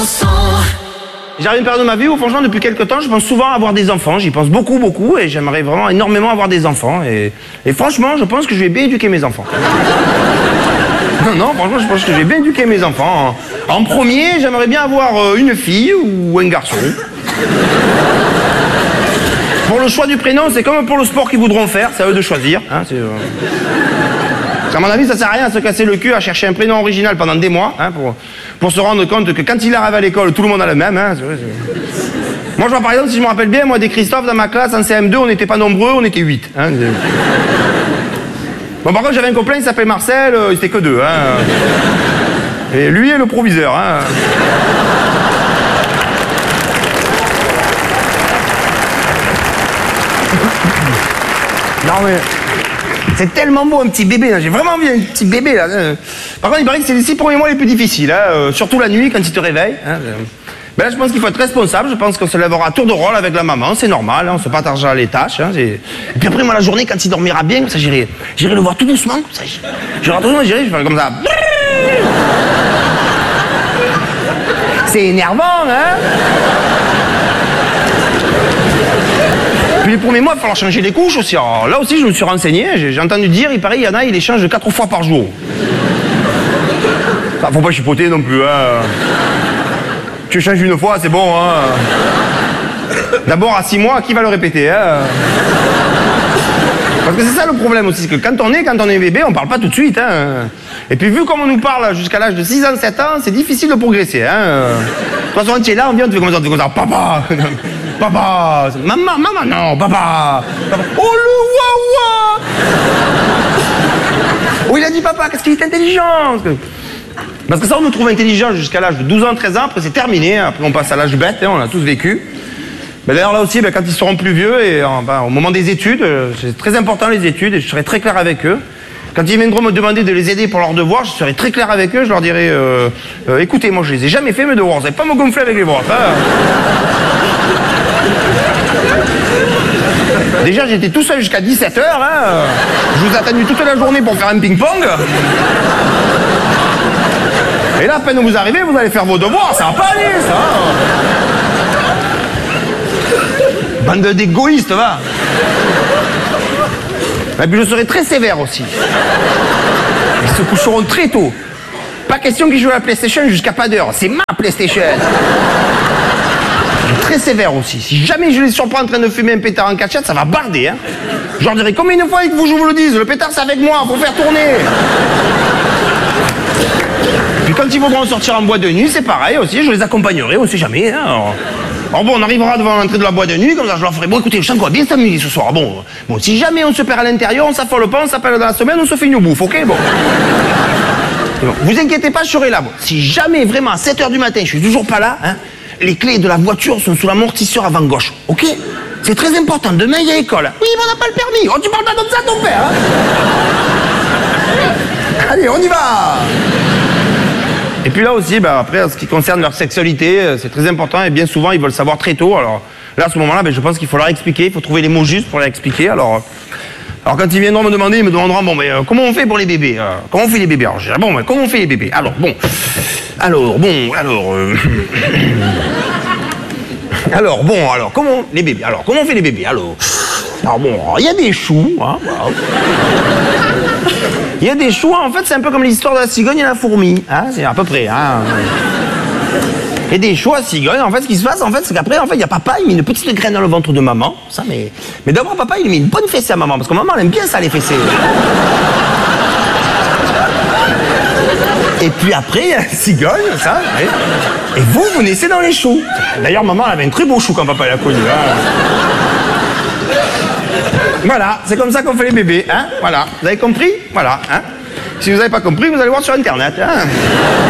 J'arrive à une période de ma vie où, franchement, depuis quelques temps, je pense souvent à avoir des enfants. J'y pense beaucoup, beaucoup, et j'aimerais vraiment énormément avoir des enfants. Et franchement, je pense que je vais bien éduquer mes enfants. Non, franchement, je pense que je vais bien éduquer mes enfants. En premier, j'aimerais bien avoir une fille ou un garçon. Pour le choix du prénom, c'est comme pour le sport qu'ils voudront faire, c'est à eux de choisir. Hein, à mon avis, ça sert à rien de se casser le cul à chercher un prénom original pendant des mois, hein, pour se rendre compte que quand il arrive à l'école, tout le monde a le même. Hein, Moi, je vois par exemple, si je me rappelle bien, moi, des Christophe dans ma classe en CM2, on n'était pas nombreux, on était 8. Hein, Bon, par contre, j'avais un copain, il s'appelait Marcel, il était que 2. Hein, et lui est le proviseur. Hein. Non, mais... c'est tellement beau un petit bébé, j'ai vraiment envie d'un petit bébé là. Par contre, il paraît que c'est les 6 premiers mois les plus difficiles, hein, surtout la nuit quand il te réveille. Hein. Mais là, je pense qu'il faut être responsable, je pense qu'on se lèvera à tour de rôle avec la maman, c'est normal, hein, on se partagera les tâches. Hein, et puis après, moi, la journée, quand il dormira bien, ça, j'irai le voir tout doucement. Ça, je ferai comme ça. C'est énervant, hein. Puis les premiers mois, il va falloir changer les couches aussi. Alors, là aussi, je me suis renseigné. J'ai entendu dire, il paraît, il y en a, ils les changent 4 fois par jour. Ça, faut pas chipoter non plus. Hein. Tu changes une fois, c'est bon. Hein. D'abord, à 6 mois, qui va le répéter hein. Parce que c'est ça le problème aussi, c'est que quand on est bébé, on parle pas tout de suite. Hein. Et puis vu comme on nous parle jusqu'à l'âge de 6 ans, 7 ans, c'est difficile de progresser. Hein. De toute façon, tu es là, on vient, on te fait comme ça, papa. Papa, maman, non, papa. Oh le wawa. Oh, il a dit papa, qu'est-ce qu'il est intelligent. Parce que ça, on nous trouve intelligent jusqu'à l'âge de 12 ans, 13 ans, après c'est terminé. Après on passe à l'âge bête, hein, on l'a tous vécu. Mais d'ailleurs là aussi, quand ils seront plus vieux, et au moment des études, c'est très important les études, et je serai très clair avec eux. Quand ils viendront me demander de les aider pour leurs devoirs, je serai très clair avec eux, je leur dirai écoutez, moi je les ai jamais fait mes devoirs, vous n'allez pas me gonfler avec les bras. Déjà, j'étais tout seul jusqu'à 17h. Hein. Je vous ai attendu toute la journée pour faire un ping-pong. Et là, à peine vous arrivez, vous allez faire vos devoirs. Ça va pas aller, ça. Bande d'égoïstes, va. Et puis, je serai très sévère aussi. Ils se coucheront très tôt. Pas question qu'ils jouent à la PlayStation jusqu'à pas d'heure. C'est ma PlayStation. Très sévère aussi. Si jamais je les surprends en train de fumer un pétard en cachette, ça va barder. Hein. Je leur dirai combien de fois il faut que je vous le dise, le pétard c'est avec moi, faut faire tourner. Puis quand ils voudront sortir en boîte de nuit, c'est pareil aussi, je les accompagnerai, on sait jamais. Hein. Alors bon, on arrivera devant l'entrée de la boîte de nuit, comme ça je leur ferai, bon écoutez, je sens qu'on va bien s'amuser ce soir. Bon, si jamais on se perd à l'intérieur, on s'affole pas, on s'appelle dans la semaine, on se fait une bouffe, ok bon. Bon, vous inquiétez pas, je serai là. Bon, si jamais vraiment à 7h du matin, je suis toujours pas là, hein, les clés de la voiture sont sous l'amortisseur avant gauche, ok? C'est très important, demain il y a école. Oui, mais on n'a pas le permis. Oh, tu parles pas comme ça à ton père, hein. Allez, on y va. Et puis là aussi, après, en ce qui concerne leur sexualité, c'est très important et bien souvent, ils veulent savoir très tôt. Alors là, à ce moment-là, je pense qu'il faut leur expliquer, il faut trouver les mots justes pour leur expliquer. Alors quand ils viendront me demander, ils me demanderont, bon, mais comment on fait pour les bébés comment on fait les bébés? Alors, je dirais, bon, mais comment on fait les bébés? Alors, bon, comment les bébés? Alors, comment on fait les bébés? Alors bon, il y a des choux, hein, voilà. Il y a des choux, en fait, c'est un peu comme l'histoire de la cigogne et la fourmi, hein, c'est à peu près, hein. Il y a des choux à cigogne, en fait, ce qui se passe, en fait, c'est qu'après, en fait, il y a papa, il met une petite graine dans le ventre de maman, ça, mais d'abord, papa, il met une bonne fessée à maman, parce que maman, elle aime bien ça, les fessées. Et puis après, il y a la cigogne, ça, et vous naissez dans les choux. D'ailleurs, maman, elle avait un très beau chou quand papa l'a connu, hein. Voilà, c'est comme ça qu'on fait les bébés, hein, voilà. Vous avez compris? Voilà, hein. Si vous n'avez pas compris, vous allez voir sur Internet, hein.